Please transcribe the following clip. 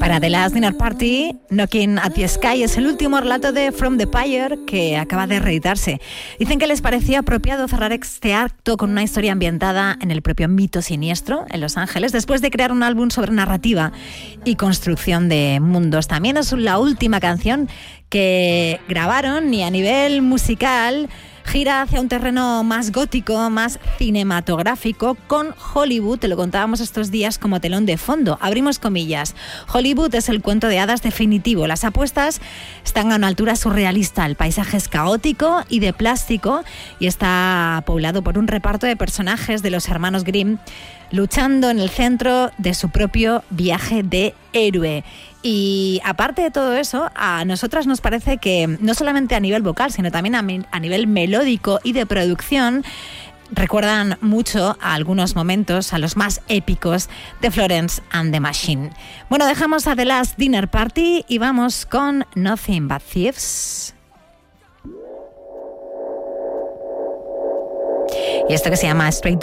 Para The Last Dinner Party, Knocking at the Sky es el último relato de From the Pyre que acaba de reeditarse. Dicen que les parecía apropiado cerrar este acto con una historia ambientada en el propio mito siniestro, en Los Ángeles, después de crear un álbum sobre narrativa y construcción de mundos. También es la última canción que grabaron y a nivel musical gira hacia un terreno más gótico, más cinematográfico, con Hollywood, te lo contábamos estos días, como telón de fondo. Abrimos comillas. Hollywood es el cuento de hadas definitivo. Las apuestas están a una altura surrealista. El paisaje es caótico y de plástico y está poblado por un reparto de personajes de los hermanos Grimm luchando en el centro de su propio viaje de héroe. Y aparte de todo eso, a nosotras nos parece que no solamente a nivel vocal, sino también a nivel melódico y de producción, recuerdan mucho a algunos momentos, a los más épicos de Florence and the Machine. Bueno, dejamos a The Last Dinner Party y vamos con Nothing But Thieves. Y esto que se llama Straight to